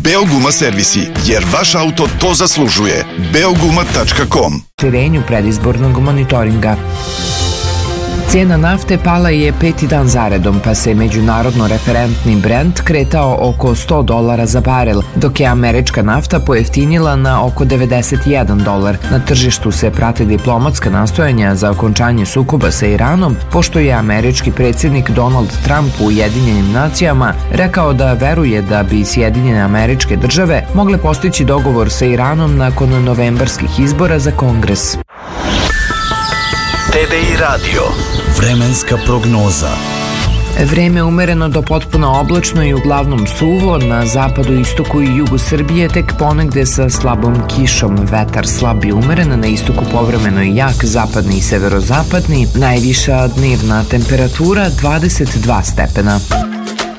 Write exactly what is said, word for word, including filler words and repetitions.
Beoguma servisi, jer vaš auto to zaslužuje. beoguma tačka com. Širenju predizbornog monitoringa. Cijena nafte pala je peti dan zaredom, pa se međunarodno referentni Brent kretao oko sto dolara za barel, dok je američka nafta pojeftinila na oko devedeset jedan dolar. Na tržištu se prate diplomatska nastojanja za okončanje sukoba sa Iranom, pošto je američki predsjednik Donald Trump u Ujedinjenim nacijama rekao da veruje da bi Sjedinjene Američke Države mogle postići dogovor sa Iranom nakon novembarskih izbora za Kongres. T V I radio. Vremenska prognoza. Vreme umereno do potpuno oblačno i uglavnom suvo, na zapadu, istoku i jugu Srbije tek ponegde sa slabom kišom, vetar slab i umeren, na istoku povremeno i jak, zapadni i severozapadni, najviša dnevna temperatura dvadeset dva stepena.